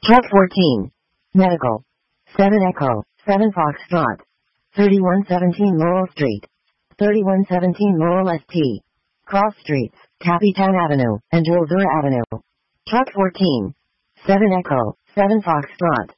Truck 14. Medical. 7 Echo, 7 Foxtrot. 3117 Laurel Street. 3117 Laurel ST. Cross Streets, Capitan Avenue, and Jules Avenue. Truck 14. 7 Echo, 7 Foxtrot.